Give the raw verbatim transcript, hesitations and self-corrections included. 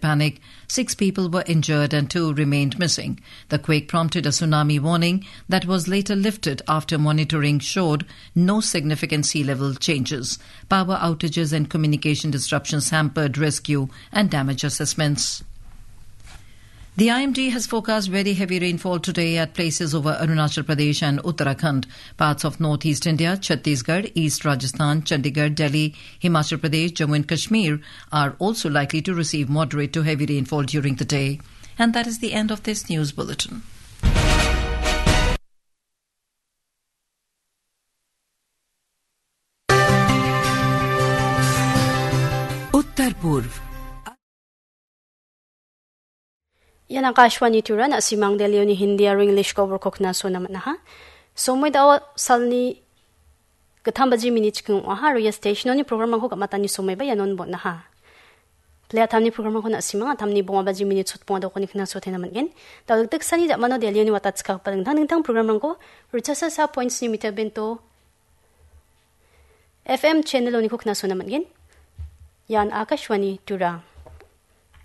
panic. Six people were injured and two remained missing. The quake prompted a tsunami warning that was later lifted after monitoring showed no significant sea level changes. Power outages and communication disruptions hampered rescue and damage assessments. The I M D has forecast very heavy rainfall today at places over Arunachal Pradesh and Uttarakhand. Parts of northeast India, Chhattisgarh, East Rajasthan, Chandigarh, Delhi, Himachal Pradesh, Jammu and Kashmir are also likely to receive moderate to heavy rainfall during the day. And that is the end of this news bulletin. Uttar Purv Yan ang Kashwani Turan at si Mang Delio ni Hindi or English cover kok na so naman na ha. So may daw sal ni katambaji minutes kung aha roya station ni program ko kamata ni so may ba yanon bo na ha. Play at ni program ko na si mga tam ni bunga baji minutes ut po daw ko ni kna so naman gen. Dagdag sa ni da mano Delio ni watats ka palang nang tang program ko rutasa sa points ni meter bento F M channel ni kok na so naman gen. Yan Akashwani Tura.